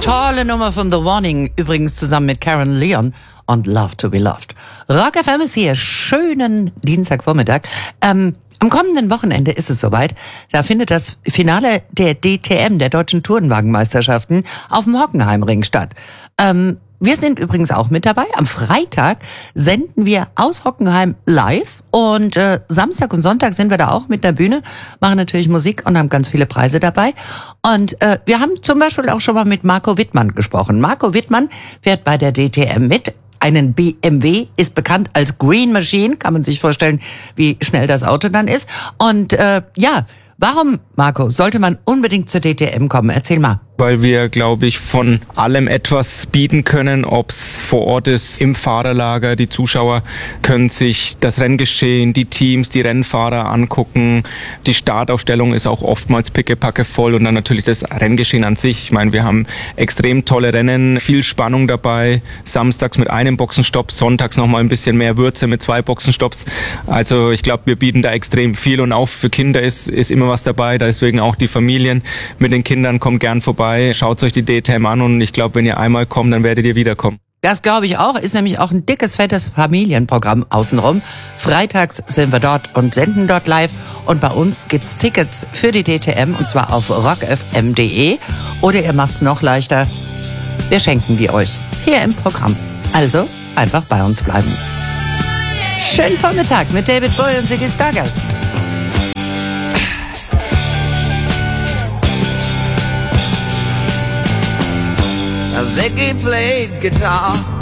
Tolle Nummer von The Warning, übrigens zusammen mit Karen Leon und Love to be Loved. Rock FM ist hier, schönen Dienstagvormittag. Am kommenden Wochenende ist es soweit. Da findet das Finale der DTM, der Deutschen Tourenwagenmeisterschaften, auf dem Hockenheimring statt. Wir sind übrigens auch mit dabei. Am Freitag senden wir aus Hockenheim live und Samstag und Sonntag sind wir da auch mit der Bühne, machen natürlich Musik und haben ganz viele Preise dabei. Und wir haben zum Beispiel auch schon mal mit Marco Wittmann gesprochen. Marco Wittmann fährt bei der DTM mit. Einen BMW, ist bekannt als Green Machine, kann man sich vorstellen, wie schnell das Auto dann ist. Und warum, Marco, sollte man unbedingt zur DTM kommen? Erzähl mal. Weil wir, glaube ich, von allem etwas bieten können, ob es vor Ort ist, im Fahrerlager. Die Zuschauer können sich das Renngeschehen, die Teams, die Rennfahrer angucken. Die Startaufstellung ist auch oftmals pickepacke voll und dann natürlich das Renngeschehen an sich. Ich meine, wir haben extrem tolle Rennen, viel Spannung dabei. Samstags mit einem Boxenstopp, sonntags nochmal ein bisschen mehr Würze mit 2 Boxenstopps. Also ich glaube, wir bieten da extrem viel und auch für Kinder ist immer was dabei. Deswegen auch die Familien mit den Kindern kommen gern vorbei. Schaut euch die DTM an und ich glaube, wenn ihr einmal kommt, dann werdet ihr wiederkommen. Das glaube ich auch, ist nämlich auch ein dickes, fettes Familienprogramm außenrum. Freitags sind wir dort und senden dort live und bei uns gibt's Tickets für die DTM und zwar auf rockfm.de oder ihr macht's noch leichter, wir schenken die euch hier im Programm. Also einfach bei uns bleiben. Schönen Vormittag mit David Bowie und Ziggy Stardust. Ziggy played guitar